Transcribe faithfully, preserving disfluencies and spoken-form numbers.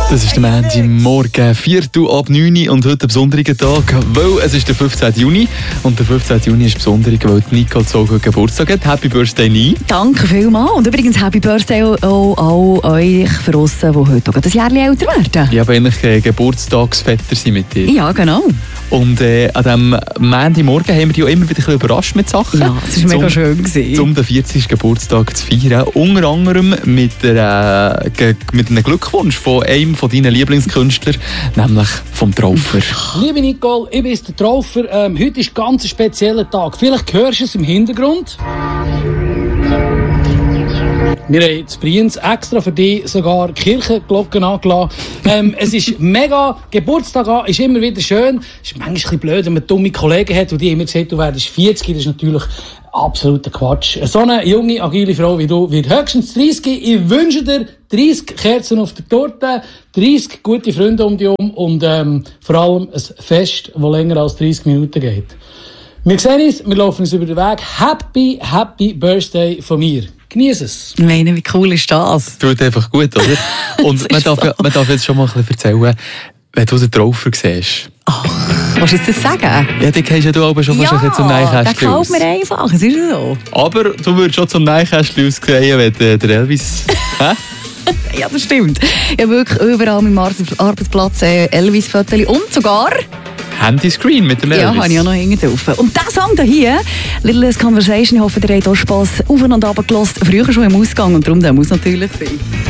Das ist der Montagmorgen, Viertel ab neun Uhr und heute ein besonderer Tag, weil es ist der fünfzehnten Juni und der fünfzehnten Juni ist besonders, weil Nicole Zogo Geburtstag hat. Happy Birthday, Nie. Danke vielmals und übrigens Happy Birthday auch an euch Verrossen, die heute auch ein Jahr älter werden. Ja, aber eigentlich äh, Geburtstagsvetter sind mit dir. Ja, genau. Und äh, an diesem Montagmorgen haben wir dich auch immer wieder ein bisschen überrascht mit Sachen. Ja, das war mega schön gewesen. Um den vierzigsten Geburtstag zu feiern. Unter anderem mit, der, äh, ge- mit einem Glückwunsch von einem von deinen Lieblingskünstlern, nämlich vom Traufer. Liebe Nicole, ich bin der Traufer. Ähm, heute ist ein ganz spezieller Tag. Vielleicht hörst du es im Hintergrund. Wir haben in Brienz extra für dich sogar Kirchenglocken angelassen. Ähm, es ist mega, Geburtstag an, ist immer wieder schön. Es ist manchmal ein bisschen blöd, wenn man dumme Kollegen hat, die immer gesagt, du werdest vierzig. Das ist natürlich absoluter Quatsch. So eine junge, agile Frau wie du wird höchstens dreißig. Ich wünsche dir dreißig Kerzen auf der Torte, dreißig gute Freunde um dich um und ähm, vor allem ein Fest, das länger als dreißig Minuten geht. Wir sehen uns, wir laufen uns über den Weg. Happy, happy Birthday von mir. Genieß es. Ich meine, wie cool ist das? Tut einfach gut, oder? Und man darf, so. man darf jetzt schon mal ein bisschen erzählen, wenn du den Traufer siehst. Ach, willst du das sagen? Ja, den kennst ja du aber schon fast ein bisschen zum der Neinkästchen aus. gefällt mir einfach, es ist so. Aber du würdest schon zum Neinkästchen aussehen, wenn der der Elvis... Hä? Ja, das stimmt. Ich habe wirklich überall an meinem Arbeitsplatz äh, Elvis-Fotos und sogar... Handyscreen mit dem Elvis. Ja, habe ich auch noch hinten drauf. Und dieser Song hier, Little Less Conversation, ich hoffe, ihr habt auch Spass auf und ab gelassen. Früher schon im Ausgang und darum der muss natürlich sein.